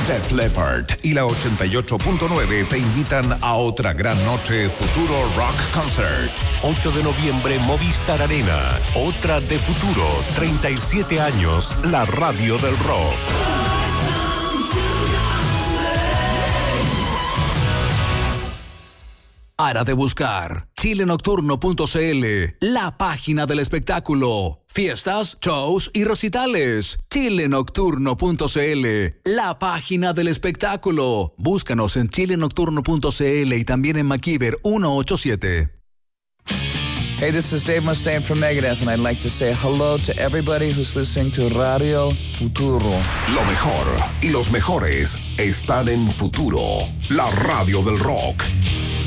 Def Leppard y la 88.9 te invitan a otra gran noche Futuro Rock Concert. 8 de noviembre, Movistar Arena. Otra de Futuro. 37 años, la radio del rock. Para de buscar chilenocturno.cl, la página del espectáculo. Fiestas, shows y recitales. chilenocturno.cl, la página del espectáculo. Búscanos en chilenocturno.cl y también en McKeever 187. Hey, this is Dave Mustaine from Megadeth, and I'd like to say hello to everybody who's listening to Radio Futuro. Lo mejor y los mejores están en Futuro, la radio del rock.